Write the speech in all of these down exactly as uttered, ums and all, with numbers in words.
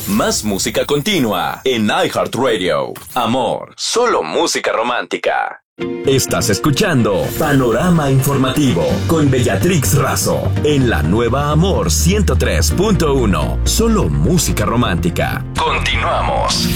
Más música continua en iHeartRadio. Amor, solo música romántica. Estás escuchando Panorama Informativo con Bellatrix Razo en la nueva Amor ciento tres punto uno. Solo música romántica. Continuamos.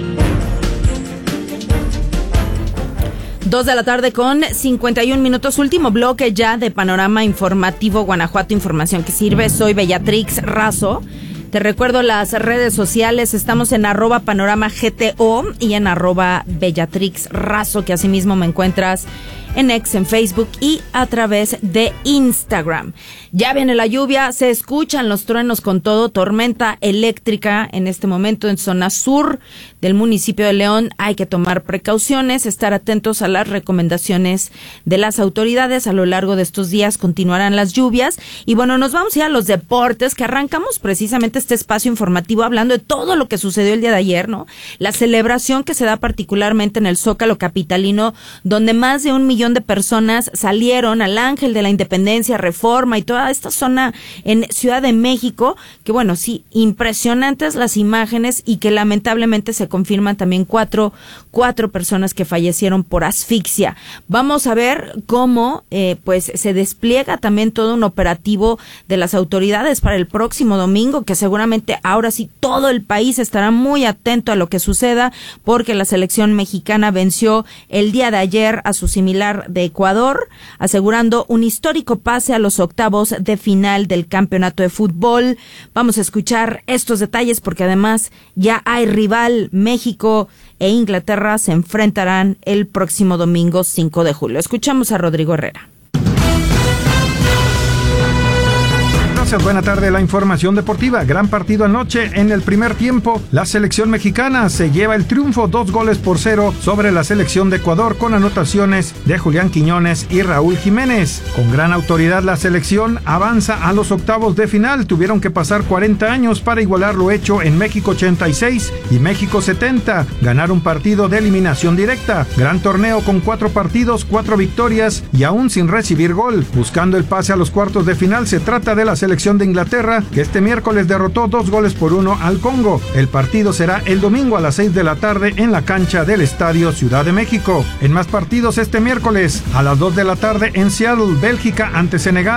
Dos de la tarde con cincuenta y un minutos, último bloque ya de Panorama Informativo Guanajuato, información que sirve. Soy Bellatrix Razo. Te recuerdo las redes sociales, estamos en arroba panorama G T O y en arroba Bellatrix Razo, que asimismo me encuentras en X, en Facebook y a través de Instagram. Ya viene la lluvia, se escuchan los truenos con todo, tormenta eléctrica en este momento en zona sur del municipio de León. Hay que tomar precauciones, estar atentos a las recomendaciones de las autoridades. A lo largo de estos días continuarán las lluvias. Y bueno, nos vamos a ir a los deportes, que arrancamos precisamente este espacio informativo hablando de todo lo que sucedió el día de ayer, ¿no? La celebración que se da particularmente en el Zócalo capitalino, donde más de un millón de personas salieron al Ángel de la Independencia, Reforma y toda esta zona en Ciudad de México, que bueno, sí, impresionantes las imágenes y que lamentablemente se confirman también cuatro, cuatro personas que fallecieron por asfixia. Vamos a ver cómo eh, pues se despliega también todo un operativo de las autoridades para el próximo domingo, que seguramente ahora sí todo el país estará muy atento a lo que suceda, porque la selección mexicana venció el día de ayer a su similar de Ecuador, asegurando un histórico pase a los octavos de final del campeonato de fútbol. Vamos a escuchar estos detalles porque además ya hay rival. México e Inglaterra se enfrentarán el próximo domingo cinco de julio. Escuchamos a Rodrigo Herrera. Gracias, buena tarde. La información deportiva. Gran partido anoche. En el primer tiempo, la selección mexicana se lleva el triunfo, dos goles por cero sobre la selección de Ecuador, con anotaciones de Julián Quiñones y Raúl Jiménez. Con gran autoridad, la selección avanza a los octavos de final. Tuvieron que pasar cuarenta años para igualar lo hecho en México ochenta y seis y México setenta. Ganar un partido de eliminación directa. Gran torneo con cuatro partidos, cuatro victorias y aún sin recibir gol. Buscando el pase a los cuartos de final, se trata de la selección de Inglaterra, que este miércoles derrotó dos goles por uno al Congo. El partido será el domingo a las seis de la tarde en la cancha del Estadio Ciudad de México. En más partidos este miércoles, a las dos de la tarde en Seattle, Bélgica ante Senegal.